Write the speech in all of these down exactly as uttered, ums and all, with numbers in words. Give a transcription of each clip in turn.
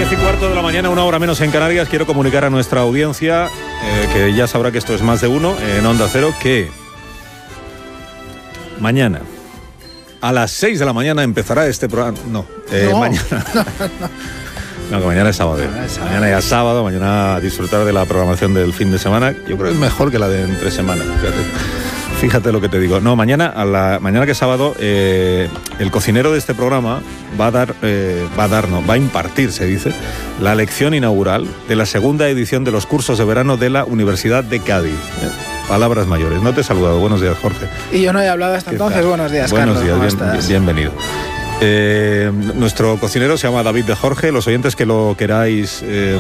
diez y cuarto de la mañana, una hora menos en Canarias. Quiero comunicar a nuestra audiencia, eh, que ya sabrá que esto es más de uno, en Onda Cero, que mañana a las seis de la mañana empezará este programa. No, eh, no. mañana. No, que mañana es sábado. Mañana ya es sábado, mañana a disfrutar de la programación del fin de semana. Yo creo que es mejor que la de entre semana. Fíjate. Fíjate lo que te digo. No, mañana, a la, mañana que es sábado, eh, el cocinero de este programa va a dar, eh, va a dar, no, va a impartir, se dice, la lección inaugural de la segunda edición de los cursos de verano de la Universidad de Cádiz. ¿Eh? Palabras mayores. No te he saludado. Buenos días, Jorge. Y yo no he hablado hasta entonces. tal? Buenos días, Buenos Carlos. días, ¿Cómo bien, estás? bienvenido. Eh, nuestro cocinero se llama David de Jorge. Los oyentes que lo queráis eh,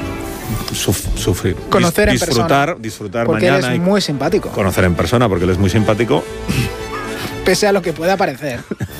suf, sufrir, conocer dis, en disfrutar, persona. disfrutar porque mañana. él es muy simpático. Conocer en persona, porque él es muy simpático. Pese a lo que pueda parecer.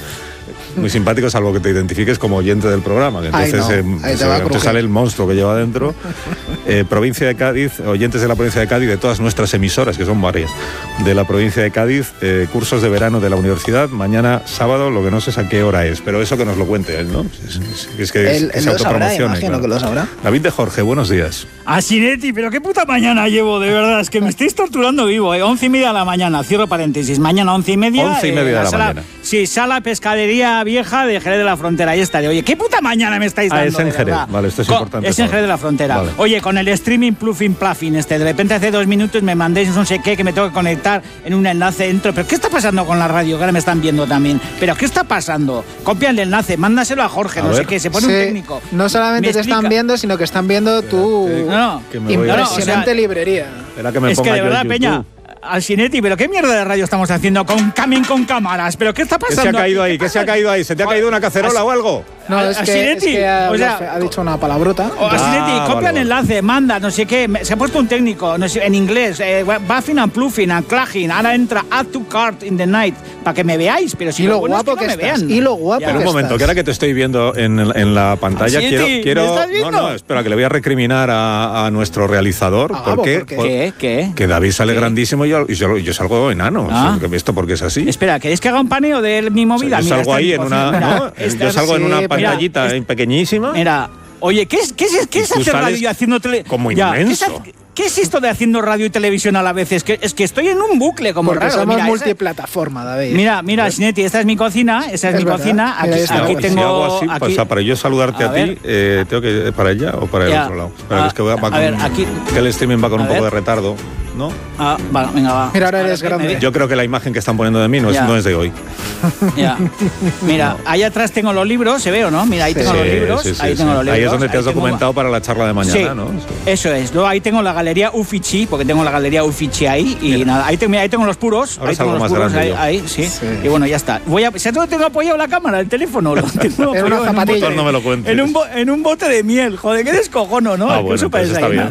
Muy simpático, salvo que te identifiques como oyente del programa. Que entonces Ay, no. eh, Ahí te se, va a te sale el monstruo que lleva dentro. Eh, provincia de Cádiz, oyentes de la provincia de Cádiz, de todas nuestras emisoras, que son varias, de la provincia de Cádiz, eh, cursos de verano de la universidad, mañana sábado, lo que no sé es a qué hora es, pero eso que nos lo cuente él, ¿no? Es, es, es que, Él, es, que él se lo sabrá, autopromocione, imagino claro. que lo sabrá. David de Jorge, buenos días. Asinetti, pero qué puta mañana llevo, de verdad, es que me estáis torturando vivo, ¿eh? Once y media de la mañana, cierro paréntesis, mañana once y media. Once y media eh, de la sala, mañana. Sí, sala pescadería vieja de Jerez de la Frontera, ahí estaré. Oye, ¿qué puta mañana me estáis Ah, dando? es en de Jerez, verdad? vale, esto es Con, importante. Es en Jerez de la Frontera. Vale. Oye, con el streaming pluffing pluffing este, de repente hace dos minutos me mandéis no sé qué, que me tengo que conectar en un enlace dentro. ¿Pero qué está pasando con la radio? Que ahora me están viendo también. ¿Pero qué está pasando? Copia el enlace, mándaselo a Jorge, A no ver. sé qué, se pone Sí, un técnico. no solamente Me te explica. están viendo, sino que están viendo tu No, Que me voy a- impresionante No, no, o sea, librería. Espera que me Es que ponga de yo verdad, en Peña, YouTube. Alsinetti, ¿pero qué mierda de radio estamos haciendo con Camin con cámaras? ¿Pero qué está ¿Qué pasando? se ha caído aquí? ahí? ¿Qué se ha caído ahí? ¿Se te ha caído una cacerola o algo? No, es que, es Asinetti, que ha, o sea, ha dicho una palabrota. O Asinetti, Ah, copia vale, el vale. enlace, manda, no sé qué. me- Se ha puesto un técnico no sé, en inglés. Eh, buffing and pluffing and clagging. Ahora entra add to cart in the night. Para que me veáis, pero si Y lo lo bueno guapo es que, que no me estás. vean. Y lo guapo Ya. Pero un que momento, estás. que ahora que te estoy viendo en, en la pantalla, Asinetti, quiero... ¿me quiero estás viendo? No, no, espera, que le voy a recriminar a, a nuestro realizador. Ah, ¿Por qué? ¿por qué? Por- ¿Qué? ¿Qué? Que David sale ¿Qué? grandísimo y yo, y yo, yo salgo enano. Ah. O sea, que esto porque es así. Espera, ¿queréis que haga un paneo de mi movida? yo Mira, salgo esta ahí es en mi una... cocina. ¿no? Mira, esta Yo es- salgo en una sí, pantallita mira, eh, pequeñísima. Mira, oye, ¿qué es, qué es, qué es Y tú hacer radio sales y haciendo tele? como Ya, ¿qué es inmenso. hac- ¿Qué es esto de haciendo radio y televisión a la vez? Es que, es que estoy en un bucle como Porque raro. somos Mira, esa- multiplataforma, David. Mira, mira, Sinetti, esta es mi cocina, esa es, Es mi verdad. cocina. Mira, Aquí, ahí está. aquí si tengo. hago así, aquí, pues, para yo saludarte A a, ti, ver. eh, tengo que para allá o para el Ya. otro lado. Espera, Ah, que es que va, va a con- ver, aquí- que el streaming va con A un poco ver. de retardo, ¿no? Ah, va, venga, va. Mira, ahora eres me- grande. me- Yo creo que la imagen que están poniendo de mí no es, Ya. no es de hoy. Ya. Mira, ahí atrás tengo los libros, se ve o no. Mira, ahí Sí. tengo los Sí, libros. sí, sí, ahí sí. tengo los libros. Ahí es donde te ahí has tengo- documentado para la charla de mañana, Sí, ¿no? eso es. Luego ahí tengo la galería Uffizi, porque tengo la galería Uffizi ahí. Y Mira. nada, ahí, tengo- mira, ahí tengo los puros. Ahora ahí salgo tengo los más puros, grande ahí, yo. ahí, sí. Sí. Y bueno, ya está. Voy a, ¿sabes dónde tengo apoyado la cámara? El teléfono. Lo tengo En apoyado una un zapatilla. bote- No me lo cuentes. En un, bo- en un bote de miel. Joder, qué descojono, ¿no? Ah, ¿Qué bueno, os pues parece está ahí, bien. no?